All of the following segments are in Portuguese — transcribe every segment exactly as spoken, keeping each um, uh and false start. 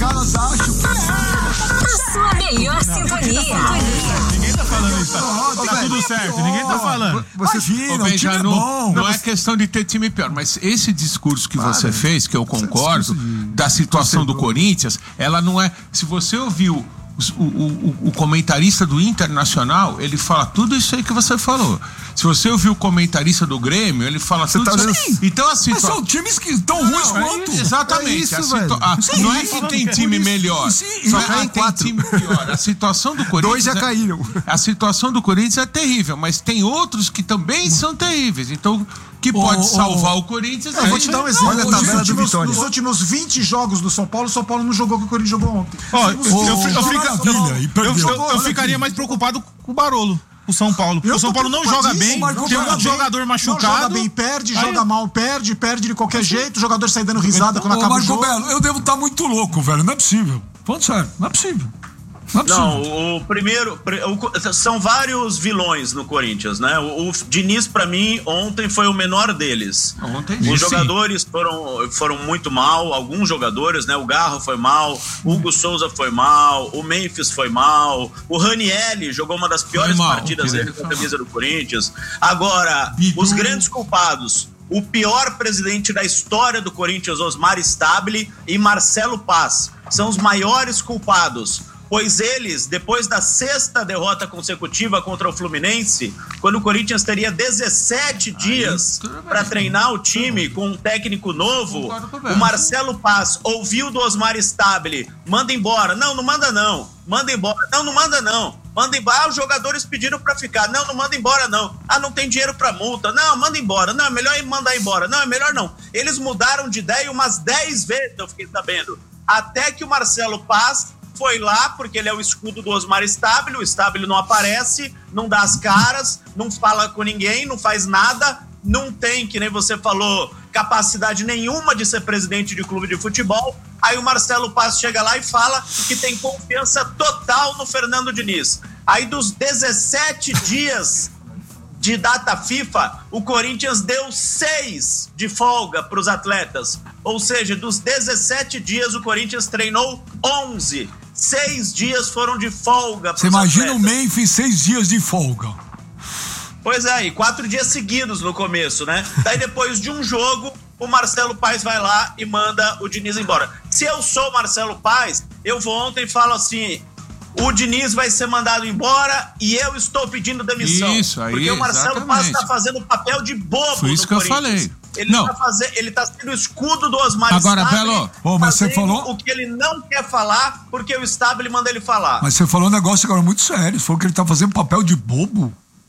caras acham que... A sua melhor sintonia. Ninguém tá falando isso. Tá, Não, tá tudo certo, ninguém tá falando. Você vira, o time é bom. Não é questão de ter time pior, mas esse discurso que você Para. fez, que eu concordo, da situação do Corinthians, ela não é... Se você ouviu o, o, o comentarista do Internacional, ele fala tudo isso aí que você falou. Se você ouviu o comentarista do Grêmio, ele fala Você tudo tá isso dizendo- aí. Então, assim... Mas são times que estão ruins quanto. Exatamente. É isso, a situa- velho. a- Sim, não é isso, que tem por time isso- melhor. Sim, Só já que cai em tem quatro. time pior. A situação do Corinthians... Dois já é- caíram. A situação do Corinthians é terrível, mas tem outros que também são terríveis. Então, o que pode Ô, ô, salvar o Corinthians... Eu vou te dar um exemplo. Olha a Nos tabela de últimos, vitória. nos últimos vinte jogos do São Paulo, o São Paulo não jogou o que o Corinthians jogou ontem. Ó, eu, Os- eu, os- eu, os- fica- maravilha, e eu, perdeu. eu- eu ficaria mais preocupado com o Barolo, o São Paulo. Porque Eu o São tô Paulo não joga bem, preocupadíssimo, tem não um joga jogador bem, machucado. Não joga bem, perde, Aí- joga mal, perde, perde de qualquer jeito, o jogador sai dando risada quando Ô, acaba o Marco jogo. Belo, eu devo estar muito louco, velho. Não é possível. Falando sério, não é possível. Não é possível. Não, o primeiro. o- são vários vilões no Corinthians, né? O, o Diniz, pra mim, ontem foi o menor deles. Ontem, Os sim. jogadores foram, foram muito mal, alguns jogadores, né? O Garro foi mal, o Hugo Souza foi mal, o Memphis foi mal, o Ranieri jogou uma das piores mal, partidas o dele com a camisa do Corinthians. Agora, Bidu. os grandes culpados. O pior presidente da história do Corinthians, Osmar Stabile, e Marcelo Paz, são os maiores culpados. Pois eles, depois da sexta derrota consecutiva contra o Fluminense, quando o Corinthians teria dezessete dias para treinar o time com um técnico novo, Concordo com o Belo. o Marcelo Paz ouviu do Osmar Stabile: manda embora. Não, não manda não. Manda embora. Não, não manda não. Manda embora. Ah, os jogadores pediram para ficar. Não, não manda embora não. Ah, não tem dinheiro para multa. Não, manda embora. Não, é melhor mandar embora. Não, é melhor não. Eles mudaram de ideia umas dez vezes, eu fiquei sabendo. Até que o Marcelo Paz foi lá, porque ele é o escudo do Osmar Stabile, o Stabile não aparece, não dá as caras, não fala com ninguém, não faz nada, não tem, que nem você falou, capacidade nenhuma de ser presidente de clube de futebol. Aí o Marcelo Paz chega lá e fala que tem confiança total no Fernando Diniz. Aí dos dezessete dias de data FIFA, o Corinthians deu seis de folga para os atletas. Ou seja, dos dezessete dias, o Corinthians treinou onze. Seis dias foram de folga para Você os imagina atletas. o Memphis seis dias de folga. Pois é, e quatro dias seguidos no começo, né? Daí depois de um jogo, o Marcelo Paes vai lá e manda o Diniz embora. Se eu sou o Marcelo Paes, eu vou ontem e falo assim: o Diniz vai ser mandado embora e eu estou pedindo demissão. Isso aí, porque o Marcelo Paes exatamente. está fazendo papel de bobo. Foi isso no que eu Corinthians. falei. Ele Não. tá, faze... ele tá sendo o escudo do Osmar Agora, Stabile, Belo, ô, mas você fazendo falou- o que ele não quer falar, porque o Stabile manda ele falar. Mas você falou um negócio agora muito sério. Você falou que ele tá fazendo papel de bobo.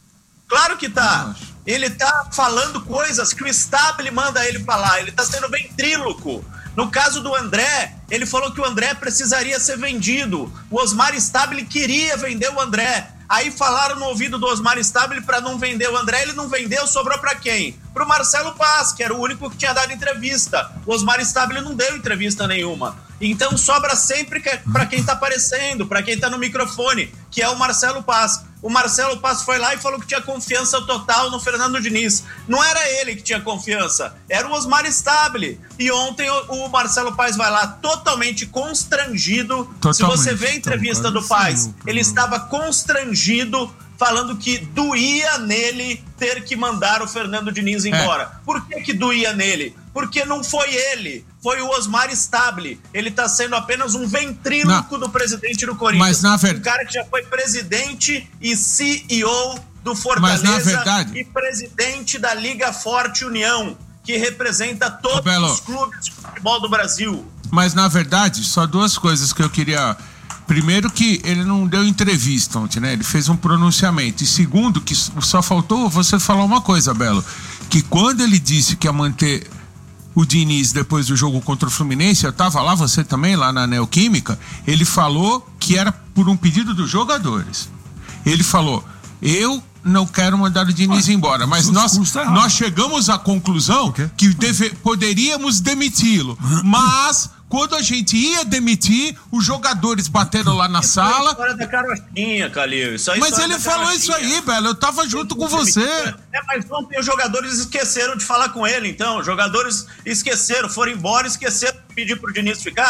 Claro que tá. Ele tá falando coisas que o Stabile manda ele falar. Ele tá sendo ventríloco. No caso do André, ele falou que o André precisaria ser vendido. O Osmar Stabile queria vender o André. Aí falaram no ouvido do Osmar Stabile para não vender o André, ele não vendeu, sobrou para quem? Pro Marcelo Paz, que era o único que tinha dado entrevista. O Osmar Stabile não deu entrevista nenhuma. Então sobra sempre para quem tá aparecendo, para quem tá no microfone, que é o Marcelo Paz. O Marcelo Paz foi lá e falou que tinha confiança total no Fernando Diniz. Não era ele que tinha confiança, era o Osmar Stabile. E ontem o, o Marcelo Paz vai lá totalmente constrangido. Totalmente. Se você vê a entrevista do Paz, ele estava constrangido, falando que doía nele ter que mandar o Fernando Diniz embora. É. Por que que doía nele? Porque não foi ele, foi o Osmar Stabile. Ele está sendo apenas um ventríloco do presidente do Corinthians. Mas na verdade... Um cara que já foi presidente e C E O do Fortaleza, mas, na verdade... e presidente da Liga Forte União, que representa todos Belo, os clubes de futebol do Brasil. Mas na verdade, só duas coisas que eu queria... Primeiro que ele não deu entrevista ontem, né? Ele fez um pronunciamento. E segundo, que só faltou você falar uma coisa, Belo, que quando ele disse que ia manter o Diniz depois do jogo contra o Fluminense, eu tava lá, você também, lá na Neoquímica, ele falou que era por um pedido dos jogadores. Ele falou, eu não quero mandar o Diniz ah, embora, mas nós, nós chegamos à conclusão que deve, poderíamos demiti-lo, mas... Quando a gente ia demitir, os jogadores bateram lá na isso sala. É a história da carochinha, Calil. Isso é mas ele falou isso aí, velho. Eu tava junto com você. É, mas ontem os jogadores esqueceram de falar com ele, então. Os jogadores esqueceram, foram embora, esqueceram de pedir pro Diniz ficar.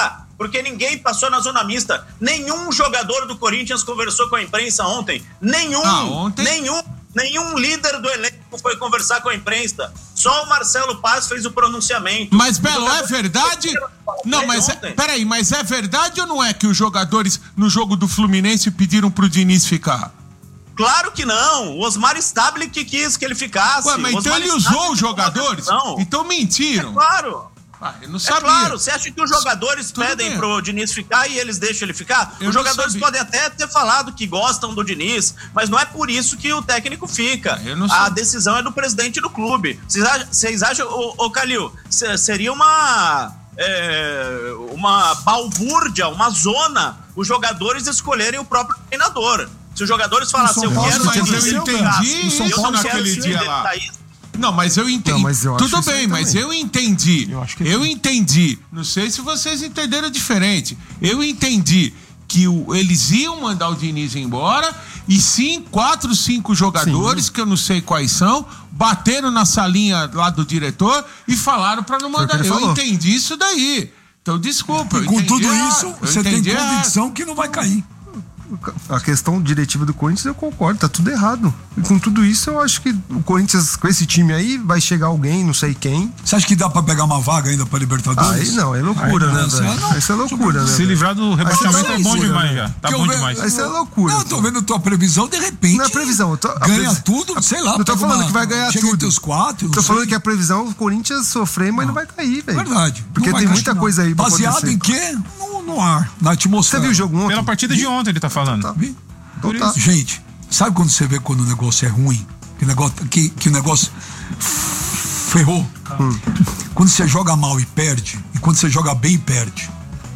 porque ninguém passou na zona mista. Nenhum jogador do Corinthians conversou com a imprensa ontem. Nenhum, ah, ontem... nenhum, nenhum líder do elenco foi conversar com a imprensa. Só o Marcelo Paz fez o pronunciamento. Mas, Belo, é verdade? Não, mas é, peraí, mas é verdade ou não é que os jogadores no jogo do Fluminense pediram pro Diniz ficar? Claro que não. O Osmar Stabile que quis que ele ficasse. Ué, mas então ele usou os jogadores? Então mentiram. É claro. Ah, eu não sabia. É claro, você acha que os jogadores Tudo pedem bem. pro Diniz ficar e eles deixam ele ficar? Eu os jogadores sabia. podem até ter falado que gostam do Diniz, mas não é por isso que o técnico fica. Eu não A sabia. decisão é do presidente do clube. Vocês acham, vocês acham ô, ô Calil, seria uma, é, uma balbúrdia, uma zona, os jogadores escolherem o próprio treinador. Se os jogadores falassem, eu Paulo quero... Mas eu Diniz, entendi O São isso Paulo naquele quero dia ser lá. Thaís. Não, mas eu entendi. Não, mas eu acho Tudo isso aí bem, mas também. eu entendi. Eu acho que eu sim. entendi. Não sei se vocês entenderam diferente. Eu entendi que o, eles iam mandar o Diniz embora e sim, quatro, cinco jogadores, que eu não sei quais são, bateram na salinha lá do diretor e falaram pra não Foi o que mandar. ele Eu falou. entendi isso daí. Então, desculpa. eu E com entendi tudo errado. isso, Eu você tem entendi errado. convicção que não vai cair. A questão diretiva do Corinthians, eu concordo, tá tudo errado. E com tudo isso, eu acho que o Corinthians, com esse time aí, vai chegar alguém, não sei quem. Você acha que dá pra pegar uma vaga ainda pra Libertadores? Aí não, é loucura, Aí não, né, isso velho? é não. Isso é loucura, né? Se velho? livrar do rebaixamento Aí você é bom loucura, demais né? já. Tá Que eu bom ve- demais. Isso é loucura. Não, eu tô vendo tua previsão, de repente. Não é previsão. Eu tô, a ganha previs- tudo, sei lá. Não tô pega falando uma- que vai ganhar chega tudo. entre os quatro. Tô não falando sei. que a previsão é o Corinthians sofrer, mas não vai cair, velho. Verdade. Porque Não vai tem cair, muita não. coisa aí pra Baseado acontecer. em quê? No, no ar, na Você atmosfera. viu o jogo ontem? Pela partida de ontem ele tá falando. Tá. Vi? Então tá. Gente, sabe quando você vê quando o negócio é ruim? Que o negócio, que, que o negócio ferrou? Hum. Quando você joga mal e perde, e quando você joga bem e perde.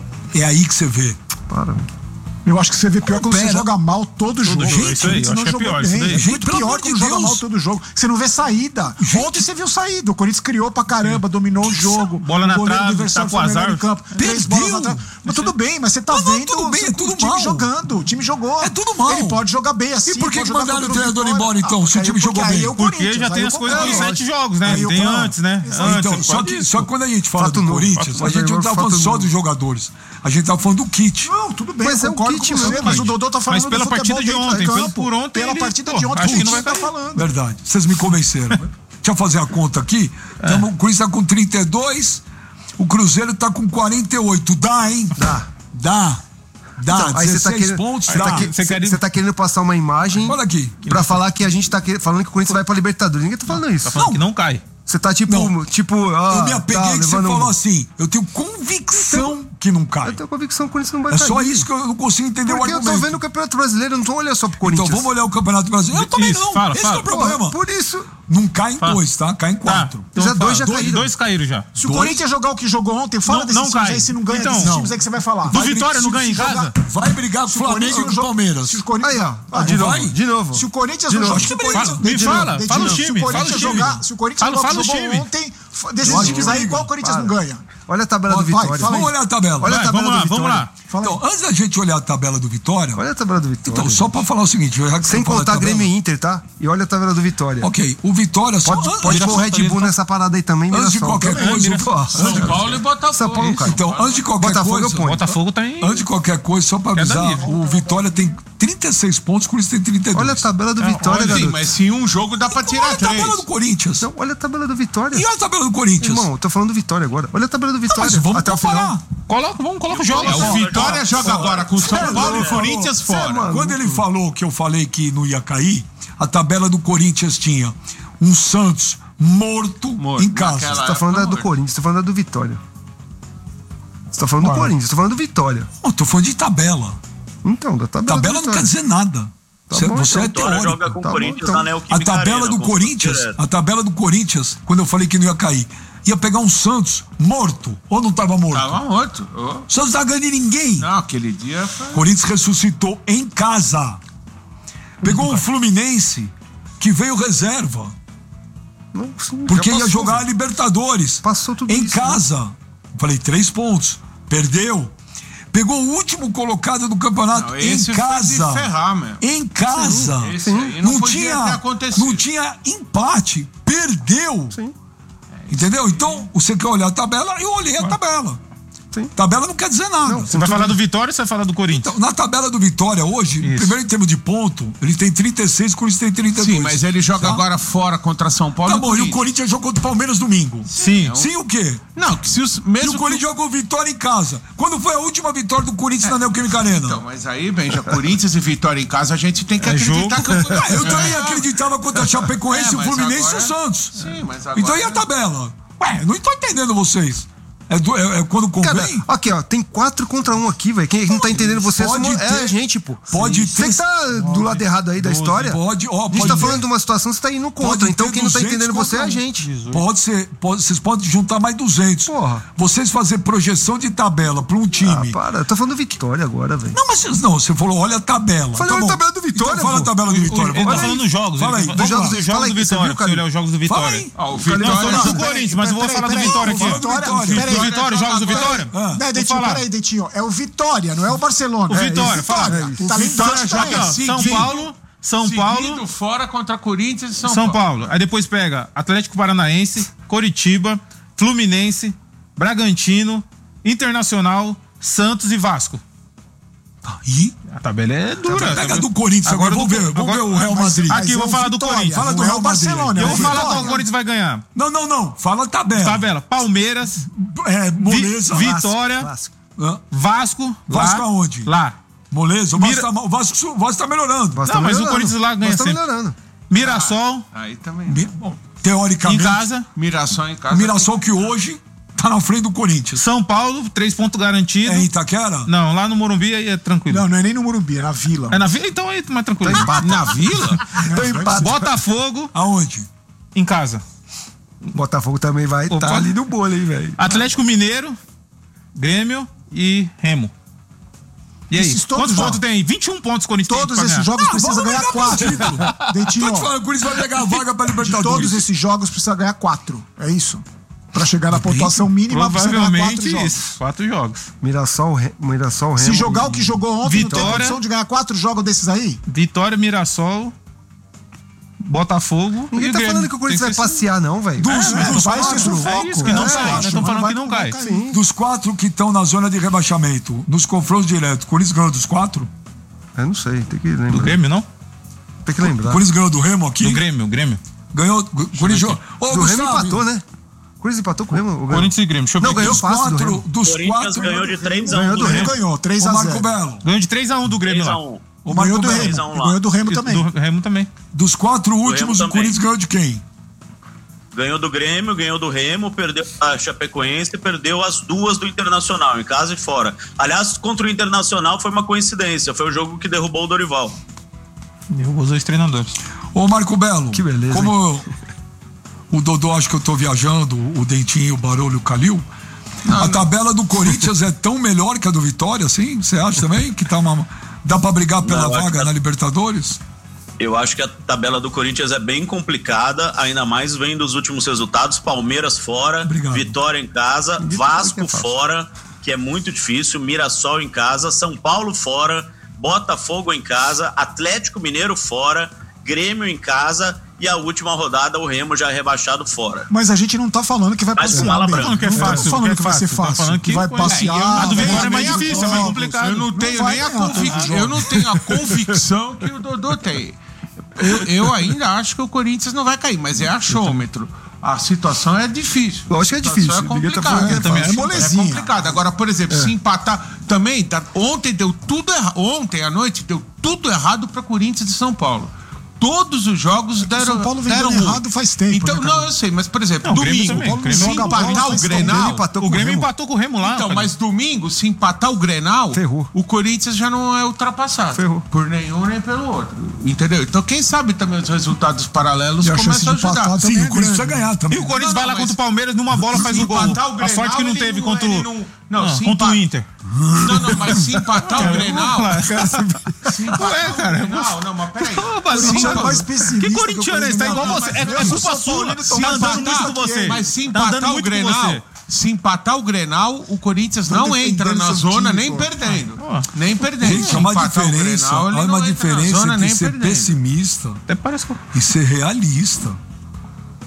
É aí que você vê. Para. Eu acho que você vê pior quando Pera. você joga mal todo jogo. jogo, Gente, isso aí, você eu não acho que é jogou pior, bem. isso daí. É Gente, muito pelo pior amor quando de joga Deus. mal todo jogo. Você não vê saída. Ontem você viu saída. O Corinthians criou pra caramba, dominou o jogo. Bola na o goleiro trave, do adversário tá com foi melhor azar. em campo. Três Perdeu. bolas na trave. Mas tudo bem, mas você tá Não, não, vendo tudo bem, o, é tudo o time mal. jogando. O time jogou. É tudo mal. Ele pode jogar bem assim. E por que pode que jogar mandaram contra o treinador Vitória. embora, então, se o porque time aí- jogou porque aí bem? é o Porque Corinthians, já aí tem eu as coisas dos concordo. sete jogos, né? Aí eu Tem concordo. antes, né? Exato. Antes. Então, ele só pode- que, só que quando a gente fala Fato do novo, Corinthians, fato a gente não novo, tá fato falando só novo. dos jogadores. A gente tá falando do kit. Não, tudo bem, Mas eu é o concordo kit, com você, meu mas kit. o Dodô tá falando Mas pela do futebol partida de dentro ontem, campo. pelo por ontem, Pela ele- partida pô, de ontem, acho que o não vai tá cair. falando. Verdade. Vocês me convenceram. Deixa eu fazer a conta aqui. Tamo, o Corinthians tá com trinta e dois, o Cruzeiro tá com quarenta e oito. Dá, hein? Dá. Dá. Dá. Então, aí você tá dezesseis querendo, pontos, você dá. tá, que- Você você quer- tá querendo passar uma imagem Olha aqui. pra falar que a gente tá querendo, falando que o Corinthians vai pra Libertadores. Ninguém tá falando isso. Tá falando Não. que não cai. Você tá tipo, Não. tipo, ah, Eu me apeguei tá, que você levando- falou assim. Eu tenho convicção que não cai. Eu tenho convicção que o Corinthians não vai É cair. só isso que eu não consigo entender Porque o eu argumento. tô vendo o Campeonato Brasileiro, eu não tô olhando só pro Corinthians. Então vamos olhar o Campeonato Brasileiro. Eu também Isso, não. fala, Esse fala. que é o problema. Porra, por isso. Não cai em Fala. dois, tá? Cai em quatro. Então Já fala. dois já dois, caíram. dois caíram já. Se o Dois. Corinthians jogar o que jogou ontem, fala Não- desses não times cai. aí, se não ganha Então, desses não. times aí que você vai falar. Do Vai, Vitória se- não ganha se em jogar- casa? Vai brigar com o Se o Flamengo Corinthians e o joga- Palmeiras. Se o Corinthians, Aí, ó. Ah, de vai? novo, de novo. Se o Corinthians De não novo. joga, se o Fala, Corinthians, me de fala, novo, de fala o novo. time, Se o Corinthians fala o time. jogar, se o Corinthians Fala- jogar o fala que o jogou time. ontem, f- desses Eu acho times que aí, briga. qual o Corinthians Para. não ganha? Olha a tabela do Vai, Vitória. fala aí. Vamos olhar a tabela. Olha a Vai, tabela vamos lá, do vamos Vitória. lá. Fala aí. Então, antes da gente olhar a tabela do Vitória, Olha a tabela do Vitória. então, só pra falar o seguinte, já que Sem você fala contar da tabela- Grêmio e Inter, tá? E olha a tabela do Vitória. Ok, o Vitória só. Pode, an- pode antes- pôr o Red Bull nessa parada aí também. Antes de Mirassol qualquer também. coisa, Mirassol. São Paulo e Botafogo. São Paulo, cara. Então, antes de qualquer Botafogo coisa. eu ponho. Botafogo tá em. Antes de qualquer coisa, só pra Queda avisar, livre. o Vitória tem trinta e seis pontos, o Corinthians tem trinta e dois. Olha a tabela do Não, Vitória, olha, Sim, garoto. mas se em um jogo dá pra Olha tirar a tabela três. do Corinthians. Não, olha a tabela do Vitória. E a tabela do Corinthians? Irmão, eu tô falando do Vitória agora. Olha a tabela do Ah, Vitória. mas vamos até o comparar. final. Coloca, vamos, coloca o jogo. É, o Vitória joga agora com São Sério, Paulo ele e Corinthians falou- fora. Sério, Quando ele falou que eu falei que não ia cair, a tabela do Corinthians tinha um Santos morto, Morto, em casa. naquela- Você tá falando da do Amor. Corinthians, você tá falando da do Vitória. Você tá falando do Olha. Corinthians, você tá falando do Vitória. Não, tô falando de tabela. Então, da tabela. Tabela do não quer Vitória. dizer nada. Tá Você, bom, você é então. Vitória teórico. joga com tá o bom, Corinthians então. na A Neoquímica tabela Arena, do confronto Corinthians, direto. a tabela do Corinthians, quando eu falei que não ia cair, ia pegar um Santos morto ou não tava morto? Tava morto. Oh. O Santos não tá ganhando de ninguém. Não, aquele dia foi. O Corinthians ressuscitou em casa. Pegou um Fluminense que veio reserva, Não, sim, porque já ia passou, jogar a velho. Libertadores. Passou tudo em isso, casa. Falei, três pontos. Perdeu. Pegou o último colocado do campeonato Não, em esse foi casa. de ferrar, meu. Em casa. Esse aí não, Não podia ter tinha, acontecido. não tinha empate. Perdeu. Sim. Entendeu? Então, você quer olhar a tabela? Eu olhei a tabela. tem. Tabela não quer dizer nada. Não, você vai falar do Vitória ou você vai falar do Corinthians? Então, na tabela do Vitória hoje, Isso. primeiro em termos de ponto, ele tem trinta e seis, o Corinthians tem trinta e dois. Sim, mas ele joga tá? agora fora contra São Paulo. Tá bom, e o Corinthians jogou contra o Palmeiras domingo. Sim. Sim o quê? Não, que se os mesmo. E o Corinthians jogou Vitória em casa. Quando foi a última vitória do Corinthians é. na Neoquímica Arena? Então, mas aí, Benja, Corinthians e Vitória em casa, a gente tem que é acreditar jogo. que. Ah, eu também é. acreditava contra a Chapecoense, é, o Fluminense agora... e o Santos. Sim, mas agora. Então e a tabela? Ué, não tô entendendo vocês. É, do, é, é quando convém? Cara, aqui, ó, tem quatro contra um aqui, velho. Quem não tá entendendo você pode é ter, a gente, pô. Pode Sim. ter. Você que tá do lado errado aí da história. Pode, ó, a gente pode tá ter, falando de uma situação, você tá indo contra. Então quem não tá entendendo você é a gente. Pode ser, pode, vocês podem juntar mais duzentos. Porra. Vocês fazer projeção de tabela pra um time. Ah, para, eu tô falando do Vitória agora, velho. Não, mas não, você falou, olha a tabela. Falei, tá olha a tabela do Vitória. Então, fala a tabela do Vitória. Ele tá falando dos jogos. Fala aí, dos jogos, jogos do Vitória. Se olhar os jogos do Vitória. Ó, o Vitória. Eu falando do Corinthians, mas eu vou falar do Vitória aqui. Do Vitória, jogos do Vitória? Dentinho, peraí, Dentinho. É o Vitória, não é o Barcelona. O Vitória, fala. Tá Vitória joga São Paulo, São Paulo. fora contra Corinthians e São, São Paulo. Paulo. Aí depois pega Atlético Paranaense, Coritiba, Fluminense, Bragantino, Internacional, Santos e Vasco. E a tabela é dura. Pega a do Corinthians agora, vamos ver, vamos ver o Real Madrid. Aqui eu vou falar do Corinthians. Fala do Real Barcelona. Eu vou falar qual o Corinthians vai ganhar. Não, não, não. Fala a tabela. Tabela. Palmeiras, é, Moleza, Vitória, Vasco. Vasco. Vasco aonde? Lá. Moleza, o Vasco, Mira... tá, o Vasco, o Vasco tá melhorando. Vasco tá não, mas melhorando. O Corinthians lá ganha tá sempre. melhorando. Mirassol. Ah, aí também. Bom, teoricamente. Em casa. Mirassol em casa. Mirassol que hoje tá na frente do Corinthians. São Paulo, três pontos garantidos. É em Itaquera? Não, lá no Morumbi aí é tranquilo. Não, não é nem no Morumbi, é na Vila. É na Vila? Então aí mais tranquilo. Tá na Vila? Tá Botafogo. Aonde? Em casa. Botafogo também vai estar tá ali no bolo, hein, velho. Atlético Mineiro, Grêmio e Remo. E aí? Quantos pontos tem aí? vinte e um pontos Corinthians. Todos esses jogos ah, precisa ganhar quatro. Dentinho, tô te falando, o Corinthians vai pegar a vaga pra Libertadores. Todos esses jogos precisa ganhar quatro. É isso. Pra chegar na pontuação mínima, precisa ganhar quatro jogos. Isso, quatro jogos. Mirassol, Mirassol, Remo. Se jogar o que jogou ontem, Vitória, não tem condição de ganhar quatro jogos desses aí? Vitória, Mirassol, Botafogo. Ninguém e tá Grêmio. falando que o Corinthians vai ser... passear, não, velho. Dos, é, dos vai ser sufoco. É isso que não é, cai. Nós estamos falando que não cai. Sim. Dos quatro que estão na zona de rebaixamento, nos confrontos diretos, o Corinthians ganhou dos quatro? Eu não sei, tem que lembrar. Do Grêmio, não? Tem que lembrar. O Corinthians ganhou do Remo aqui? Do Grêmio, o Grêmio. Ganhou. O Corinthians. Ô, do Remo empatou, né? O Corinthians empatou com o Remo. O Corinthians e Grêmio. Deixa eu ver. Não, ganhou dos fácil quatro, do Remo. dos Corinthians quatro. ganhou de três a um. Ganhou do Remo, Remo. ganhou. três a O Marco zero. Belo. Ganhou de três a um do Grêmio três a lá. um. O Marco Ganhou do Belo. Remo. lá. Ganhou do Remo também. Do Remo também. Dos quatro últimos, o também. Corinthians ganhou de quem? Ganhou do Grêmio, ganhou do Remo, perdeu a Chapecoense e perdeu as duas do Internacional, em casa e fora. Aliás, contra o Internacional foi uma coincidência, foi o jogo que derrubou o Dorival. Derrubou os dois treinadores. Ô, Marco Belo. Que beleza, Como eu, o Dodô acha que eu tô viajando, o Dentinho, o Barulho e o Calil, não, a não. tabela do Corinthians é tão melhor que a do Vitória, assim? Você acha também? Que tá uma, dá pra brigar pela não, vaga na Libertadores? Eu acho que a tabela do Corinthians é bem complicada, ainda mais vendo os últimos resultados. Palmeiras fora, Obrigado. Vitória em casa, Ninguém Vasco que é fora, que é muito difícil, Mirassol em casa, São Paulo fora, Botafogo em casa, Atlético Mineiro fora, Grêmio em casa e a última rodada o Remo já rebaixado fora. Mas a gente não tá falando que vai Mas passear. fala Não branco. Falando que é tá fácil, falando que é que vai ser fácil, tá fácil. falando que vai vai- passear. A do vai Vitória é mais ganhar difícil, é mais jogos. complicado. Eu não tenho vai nem a ganhar todos os convicção. jogos. Eu não tenho a convicção que o Dodô tem. Eu, eu ainda acho que o Corinthians não vai cair, mas é achômetro. A situação é difícil. Lógico que é A situação difícil. É Ninguém tá complicado. falando que é Também é fácil. molezinha. É complicado. Agora, por exemplo, se empatar também, tá, ontem deu tudo errado. Ontem à noite deu tudo errado para Corinthians e São Paulo. Todos os jogos deram São Paulo vem deram dando ruim. errado faz tempo, Então, né, não, cara? eu sei, mas por exemplo, Não, o Grêmio domingo, também. O Grêmio se joga bola empatar o faz tempo. Grenal, Ele empatou com O Grêmio Remo. empatou com o Remo lá. então, cara. mas domingo, se empatar o Grenal, Ferrou. o Corinthians já não é ultrapassado. Ferrou. Por nenhum nem pelo outro. Entendeu? Então, quem sabe também os resultados paralelos E a chance começam a de empatar ajudar. também Sim, é o Corinthians grande. precisa ganhar também. E o Corinthians Não, vai lá não, contra o mas- Palmeiras, numa bola faz Se o gol. empatar o A sorte que não Grenal, teve ele contra ele o... não- não, Ah, se contra o empa- Inter. Não, não, mas se empatar o Grenal. Se empatar Ué, o cara. Grenal, não, mas peraí. Ô, Basílio, Se Você é empa- mais pessimista. Que corintiano é esse? Tá igual Não, você. mas É, é eu culpa sou sua. Paulino, tô Tá andando mais muito com você. Mas se Tá andando empatar o muito com Grenal, você. se empatar o Grenal, o Corinthians Tô não defendendo entra na seu zona time, nem pô. perdendo. Ó. Nem perdendo. Gente, Se há uma empatar o diferença, Grenal, ele há não uma entra na diferença zona entre nem ser perdendo. pessimista Até parece que... e ser realista.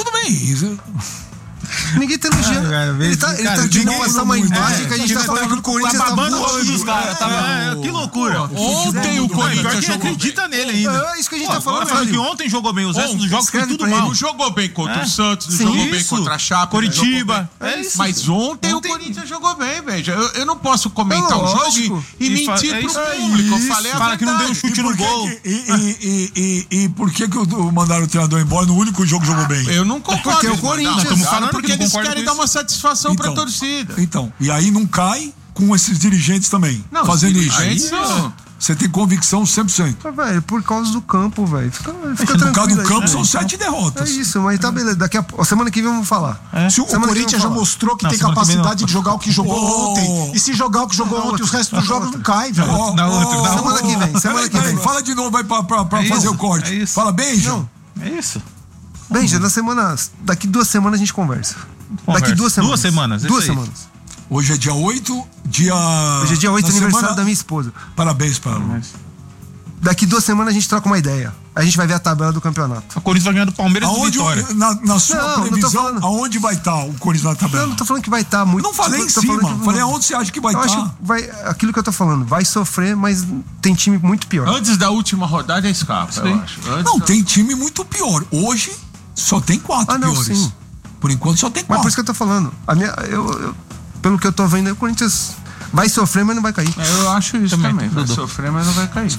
tudo bem. Isso... Ninguém tá elogiando. Ah, cara, ele tá, ele cara, tá tentando ninguém- passar uma imagem é, que a gente tá falando que o Corinthians tá babando o olho voando. dos caras. Tá, é, que loucura. Ontem o Corinthians Quem jogou acredita nele ainda. É isso que a gente tá Tá falando, falando que velho. ontem jogou bem, os restos dos jogos foi escreve tudo pra mal. ele. Não jogou bem contra É. o Santos, não Sim, jogou bem isso. contra a Chape. Coritiba. não jogou bem. É isso. Mas ontem, Ontem- o Corinthians jogou bem, veja. Eu, eu não posso comentar É o jogo lógico. e, e E fa- mentir é pro isso. público. Eu Isso. falei a Fala que não deu um verdade. chute E no por que gol. que- e, e, e, e, e por que que o- o mandaram o treinador embora no único jogo que jogou bem? Eu não concordo. Porque o eles Corinthians- mandaram, Estamos falando porque que não eles concordo querem com dar isso. uma satisfação pra torcida. Então, e aí não cai com esses dirigentes também, Não, fazendo os isso. dirigentes não. Você tem convicção cem por cento. Mas, velho, por causa do campo, velho. Fica, fica No caso tranquilo do aí, campo né? são sete É derrotas. isso, mas tá beleza. Daqui a, a semana que vem vamos falar. Se o Semana que vem Corinthians já vamos falar. mostrou que Não, tem semana que vem capacidade não. de jogar o que jogou Oh. ontem. E se jogar o que jogou ontem, os restos dos jogos não caem, velho. Ó, Na outra, ó, na Semana outra. que vem, semana Peraí, que peraí, vem. fala de novo aí pra, pra, pra É fazer isso, o corte. é isso. Fala bem, João. É isso. Bem, já na semana. Daqui duas semanas a gente conversa. Conversa. Daqui duas semanas. Duas semanas, Duas isso aí. semanas. Hoje é dia oito, dia... Hoje é dia oito, na aniversário semana- da minha esposa. Parabéns para ela. Daqui duas semanas a gente troca uma ideia. A gente vai ver a tabela do campeonato. O Corinthians vai ganhar do Palmeiras e Aonde, Vitória. na, na sua Não, não tô previsão, falando. aonde vai estar o Corinthians na tabela? Eu não tô falando que vai estar muito. Não falei em tô cima, falando que- falei aonde você acha que vai Eu acho estar. que vai. Aquilo que eu tô falando, vai sofrer, mas tem time muito pior. Antes da última rodada escapa, eu Sim. acho. Antes Não, da- tem time muito pior. Hoje só tem quatro Ah, não, piores. sim. Por enquanto só tem Mas quatro. por isso que eu tô falando. A minha, eu, eu- pelo que eu tô vendo, o Corinthians vai sofrer, mas não vai cair. É, eu acho isso Também, também. Vai Dudu. sofrer, mas não vai cair.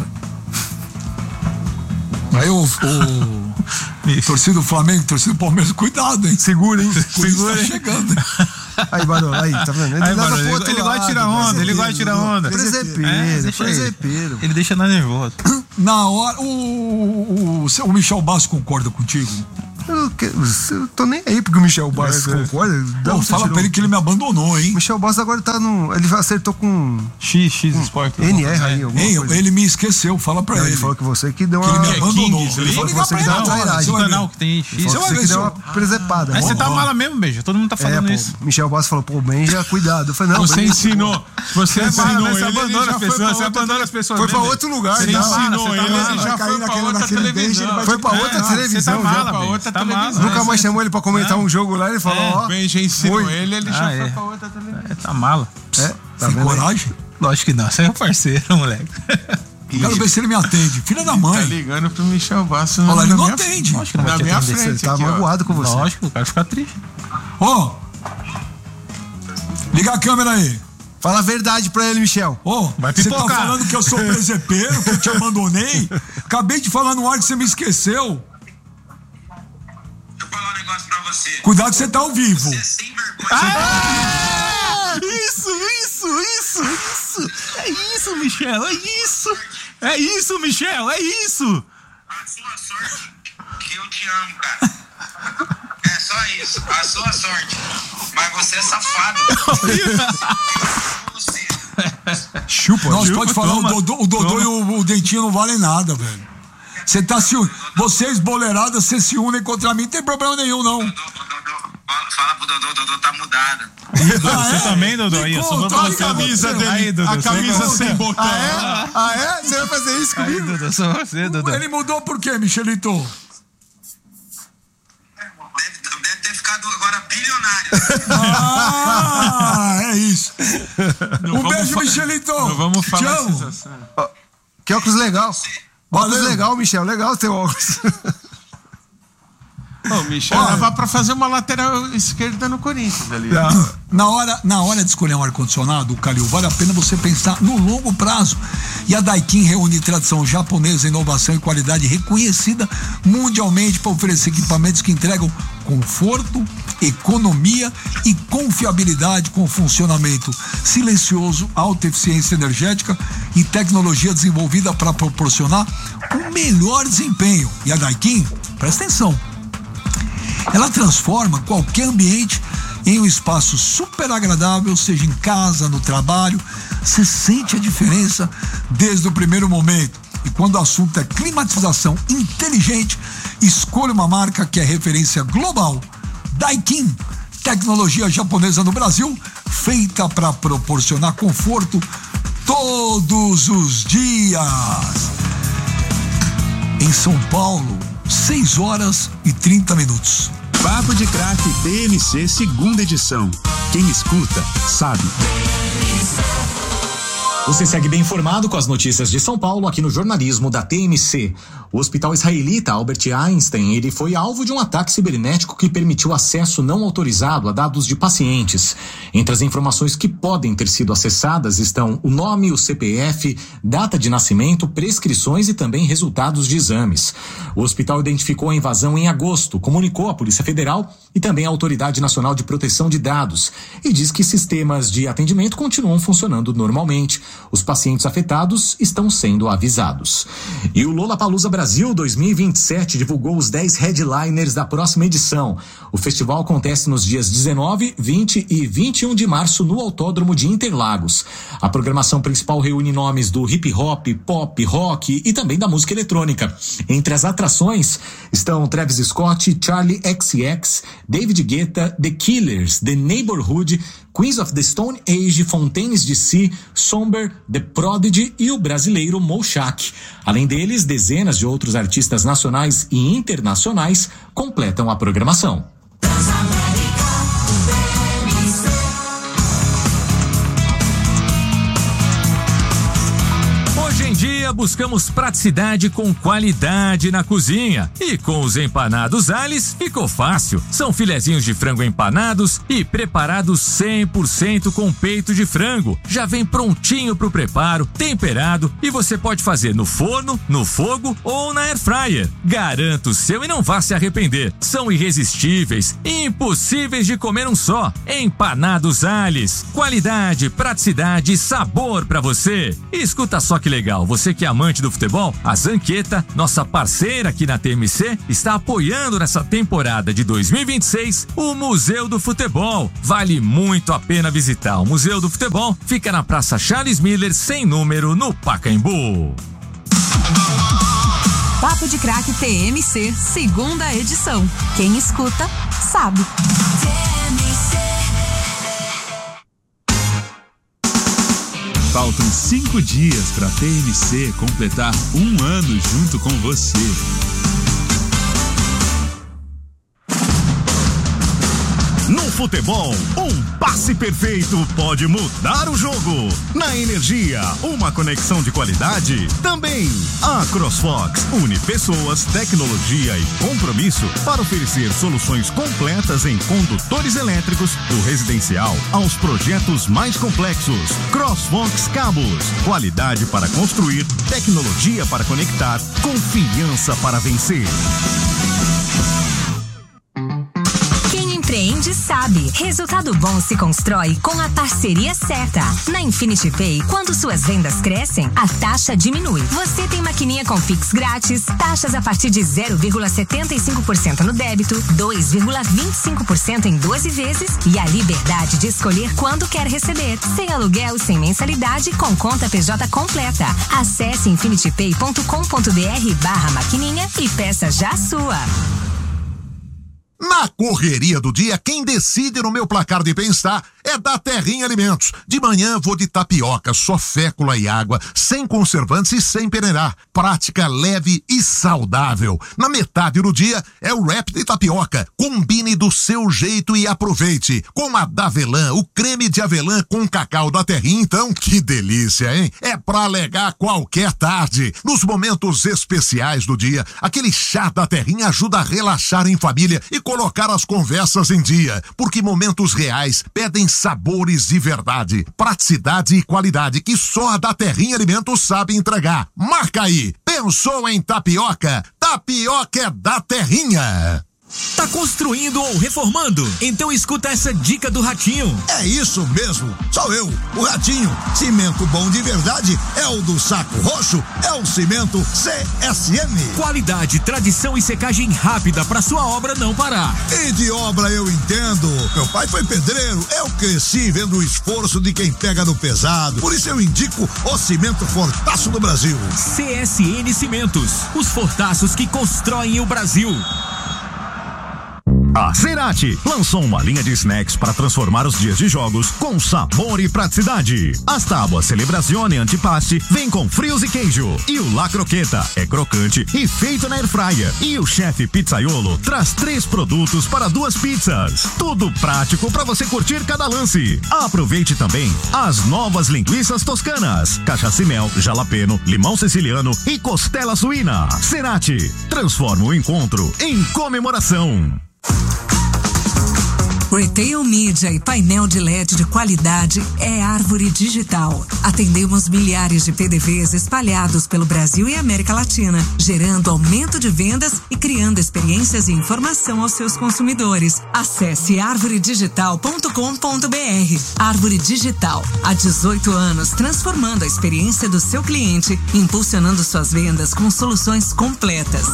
Aí o, o torcida do Flamengo, torcida do Palmeiras, cuidado, hein? Segura, hein? Por isso tá chegando. Aí, Barão, aí, tá vendo? Ele Aí, leva Barão, pro ele- outro ele gosta de lado, tirar onda, ele presepeiro, gosta de tirar onda. Presepeiro, É, deixa ele. presepeiro. Ele deixa nós nervoso. Na hora, o, o, o, o Michel Bastos concorda contigo? Eu, que- eu tô nem aí porque o Michel Bastos concorda. Da Pô, onde você fala tirou? pra ele que ele me abandonou, hein? Michel Bastos agora tá no. Ele acertou com X, X Sport. N R aí, alguma Hein, coisa. ele me esqueceu, fala pra Não, ele. ele falou que você que deu que ele me uma. abandonou. Kings Ele falou League? que você que deu Não, uma não, trairagem. O canal que tem X. Falou Você que vai você ver que deu se uma eu- presepada. Aí você Ó, tá ó. mala mesmo, beijo. Todo mundo tá É, falando pô, isso. Michel Bastos falou, pô, bem, já cuidado. Eu falei, não, Você bem, ensinou. Você Você ensinou abandona, ele, você ele abandona já as foi pra pessoas, você outra abandona as pessoas. Foi pra mesmo. outro lugar, Você já. tá mala, ensinou você tá ele, mala. ele já Vai cair foi pra naquele- outra naquele beijo, ele televisão. vai Foi pra te- outra É, televisão Você tá já. mala, pra beijo. outra Tá televisão. mala. Nunca mais chamou ele pra comentar um jogo lá, ele falou, É, ó. O Ben já ensinou Foi. ele, ele já Ah, foi é. pra outra televisão. É, tá mala. É, tá Sem vendo aí? coragem? Lógico que não. Você é um parceiro, moleque. Quero ver se ele me atende. Filha da Tá mãe. ligando pro Michel Bastos. Olha lá, na ele não minha- atende. Lógico que não vai Na te minha atender. frente. Você tá aqui, ó. magoado com você. Lógico, o cara fica triste. Ó, liga a câmera aí. Fala a verdade pra ele, Michel. Ô, Vai você tá pipocar. falando que eu sou presepeiro, que eu te abandonei? Acabei de falar no ar que você me esqueceu. Deixa eu falar um negócio pra você. Cuidado que você tá ao vivo. Você é sem vergonha. Ah! Isso, isso, isso, isso. É isso, Michel, é isso. É isso, Michel, é isso. A sua sorte que eu te amo, cara. É só isso. A sua sorte. Mas você é safado. Você. Chupa. Nós Chupa, pode falar, toma, o Dodô, o Dodô toma. e o, o Dentinho não valem nada, velho. Você tá se un... Vocês, boleradas, vocês se unem contra mim, não tem problema nenhum, não. Dodô, Dodô, fala, fala pro Dodô, Dodô tá mudado. Você é? também, Dodô? Me Aí, eu sou conta, pra olha você. a camisa dele. Aí, Dodô, A sou camisa pra você. sem botão. Ah, é? Você vai fazer isso Aí, comigo? Dodô, sou você, Dodô. Ele mudou por quê, Michelito? Deve, deve ter ficado agora bilionário. Ah, é isso. Um vamos beijo, fa- Michelito. Não vamos falar Te amo. essas assuntos. Que óculos legal. Óculos Valeu. legal, Michel. Legal teu óculos. Ô, Michel, Olha. dava pra fazer uma lateral esquerda no Corinthians ali. Na hora, na hora de escolher um ar-condicionado, Calil, vale a pena você pensar no longo prazo. E a Daikin reúne tradição japonesa, inovação e qualidade reconhecida mundialmente para oferecer equipamentos que entregam conforto, economia e confiabilidade com funcionamento silencioso, alta eficiência energética e tecnologia desenvolvida para proporcionar o melhor desempenho. E a Daikin, presta atenção, ela transforma qualquer ambiente em um espaço super agradável, seja em casa, no trabalho. Você sente a diferença desde o primeiro momento. E quando o assunto é climatização inteligente, escolha uma marca que é referência global. Daikin, tecnologia japonesa no Brasil, feita para proporcionar conforto todos os dias. Em São Paulo, seis horas e trinta minutos. Papo de Craque T M C, segunda edição. Quem escuta, sabe. Você segue bem informado com as notícias de São Paulo aqui no jornalismo da T M C. O hospital israelita Albert Einstein, ele foi alvo de um ataque cibernético que permitiu acesso não autorizado a dados de pacientes. Entre as informações que podem ter sido acessadas estão o nome, o C P F, data de nascimento, prescrições e também resultados de exames. O hospital identificou a invasão em agosto, comunicou à Polícia Federal e também à Autoridade Nacional de Proteção de Dados e diz que sistemas de atendimento continuam funcionando normalmente. Os pacientes afetados estão sendo avisados. E o Lollapalooza Brasil dois mil e vinte e sete divulgou os dez headliners da próxima edição. O festival acontece nos dias dezenove, vinte e vinte e um de março no Autódromo de Interlagos. A programação principal reúne nomes do hip hop, pop, rock e também da música eletrônica. Entre as atrações estão Travis Scott, Charli X C X, David Guetta, The Killers, The Neighborhood, Queens of the Stone Age, Fontaines D C, Somber, The Prodigy e o brasileiro Mouchak. Além deles, dezenas de outros artistas nacionais e internacionais completam a programação. Hoje em dia buscamos praticidade com qualidade na cozinha e com os empanados Ales ficou fácil. São filezinhos de frango empanados e preparados cem por cento com peito de frango. Já vem prontinho pro preparo, temperado e você pode fazer no forno, no fogo ou na air fryer. Garanta o seu e não vá se arrepender. São irresistíveis e impossíveis de comer um só. Empanados Ales. Qualidade, praticidade e sabor pra você. E escuta só que legal, você que é amante do futebol, a Zanqueta, nossa parceira aqui na T M C, está apoiando nessa temporada de dois mil e vinte e seis o Museu do Futebol. Vale muito a pena visitar. O Museu do Futebol fica na Praça Charles Miller, sem número, no Pacaembu. Papo de Craque T M C, segunda edição. Quem escuta, sabe. T M C. Faltam cinco dias para a T M C completar um ano junto com você. No futebol, um passe perfeito pode mudar o jogo. Na energia, uma conexão de qualidade também. A CrossFox une pessoas, tecnologia e compromisso para oferecer soluções completas em condutores elétricos, do residencial aos projetos mais complexos. CrossFox Cabos, qualidade para construir, tecnologia para conectar, confiança para vencer. Empreende sabe. Resultado bom se constrói com a parceria certa. Na Infinity Pay, quando suas vendas crescem, a taxa diminui. Você tem maquininha com Pix grátis, taxas a partir de zero vírgula setenta e cinco por cento no débito, dois vírgula vinte e cinco por cento em doze vezes e a liberdade de escolher quando quer receber. Sem aluguel, sem mensalidade, com conta P J completa. Acesse infinitypay ponto com ponto br barra maquininha e peça já a sua. Na correria do dia, quem decide no meu placar de bem-estar é da Terrinha Alimentos. De manhã vou de tapioca, só fécula e água, sem conservantes e sem peneirar. Prática, leve e saudável. Na metade do dia é o wrap de tapioca. Combine do seu jeito e aproveite. Com a Davelã, o creme de avelã com cacau da Terrinha, então, que delícia, hein? É pra alegar qualquer tarde. Nos momentos especiais do dia, aquele chá da Terrinha ajuda a relaxar em família e colocar as conversas em dia, porque momentos reais pedem sabores de verdade, praticidade e qualidade que só a da Terrinha Alimentos sabe entregar. Marca aí, pensou em tapioca? Tapioca é da Terrinha. Tá construindo ou reformando? Então escuta essa dica do Ratinho. É isso mesmo, sou eu, o Ratinho. Cimento bom de verdade é o do Saco Roxo, é o cimento C S M. Qualidade, tradição e secagem rápida pra sua obra não parar. E de obra eu entendo. Meu pai foi pedreiro, eu cresci vendo o esforço de quem pega no pesado. Por isso eu indico o cimento Fortaço do Brasil. C S N Cimentos, os fortaços que constroem o Brasil. A Cerati lançou uma linha de snacks para transformar os dias de jogos com sabor e praticidade. As tábuas Celebrazione Antipaste vem com frios e queijo. E o La Croqueta é crocante e feito na airfryer. E o chefe Pizzaiolo traz três produtos para duas pizzas. Tudo prático para você curtir cada lance. Aproveite também as novas linguiças toscanas, cachaça e mel, jalapeno, limão siciliano e costela suína. Cerati transforma o encontro em comemoração. Retail Media e painel de L E D de qualidade é Árvore Digital. Atendemos milhares de P D Vs espalhados pelo Brasil e América Latina, gerando aumento de vendas e criando experiências e informação aos seus consumidores. Acesse árvore digital ponto com ponto br. Árvore Digital, há dezoito anos transformando a experiência do seu cliente, impulsionando suas vendas com soluções completas.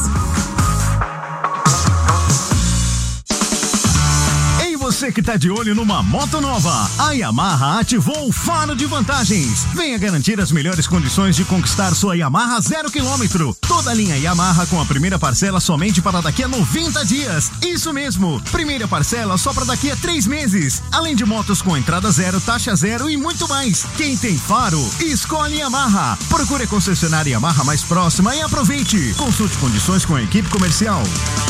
Você que tá de olho numa moto nova, a Yamaha ativou o Faro de Vantagens. Venha garantir as melhores condições de conquistar sua Yamaha zero quilômetro. Toda a linha Yamaha com a primeira parcela somente para daqui a noventa dias. Isso mesmo, primeira parcela só para daqui a três meses. Além de motos com entrada zero, taxa zero e muito mais. Quem tem Faro, escolhe Yamaha. Procure a concessionária Yamaha mais próxima e aproveite. Consulte condições com a equipe comercial.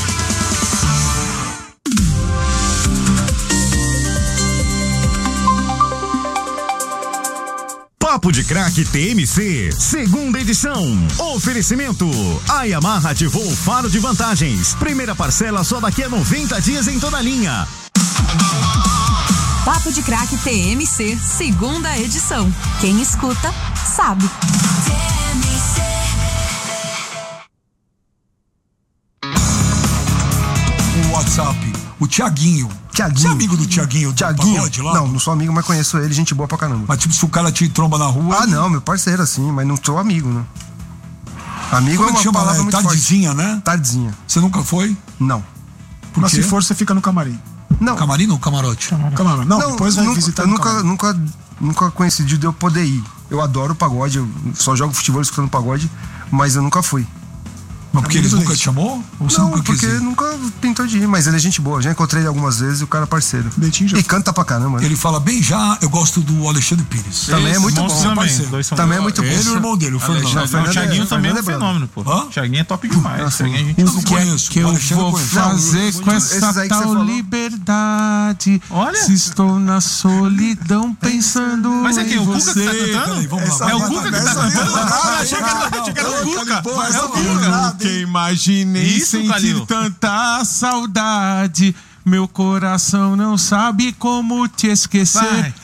Papo de Craque T M C, segunda edição. Oferecimento: a Yamaha ativou o Faro de Vantagens. Primeira parcela só daqui a noventa dias em toda a linha. Papo de Craque T M C, segunda edição. Quem escuta, sabe. T M C. O WhatsApp, o Tiaguinho. Tiaguinho. Você é amigo do Tiaguinho? Tiaguinho? Lá? Não, não sou amigo, mas conheço ele, gente boa pra caramba. Mas tipo, se o cara te tromba na rua... Ah, ele... não, meu parceiro assim, mas não sou amigo, né? Amigo Como é uma chama, palavra é, muito tardezinha, forte. né? Tardezinha. Você nunca foi? Não. Por Mas quê? se for, você fica no camarim. Não. Camarim ou camarote? Camarim. Não, não, depois vai nunca, visitar eu no nunca, nunca, nunca coincidiu de eu poder ir. Eu adoro pagode, eu só jogo futebol escutando pagode, mas eu nunca fui. Mas porque eles nunca te chamou? Ou você não, nunca quis porque ir? nunca pintou de ir, mas ele é gente boa. Já encontrei ele algumas vezes e o cara é parceiro. Dentinho já e canta pra caramba. Né? Ele fala bem já, eu gosto do Alexandre Pires. Também Esse, é muito bom. Também, também é muito bom. Ele e o irmão dele, o Fernando. Não, o Thiaguinho também é um fenômeno, pô. O Thiaguinho é top demais. Nossa, Thiaguinho, a gente eu não não conhece. conheço. Que eu Alexandre vou conhece. fazer Não, com esses essa aí que você tal falou. liberdade? Olha. Se estou na solidão pensando Mas é em quem? O Cuca que você. tá cantando? Peraí, vamos lá. É o Cuca que tá cantando? Ah, achei que era- achei que era o Cuca. É o Eu Cuca. nunca imaginei Isso, sentir Calil. tanta saudade. Meu coração não sabe como te esquecer. Vai.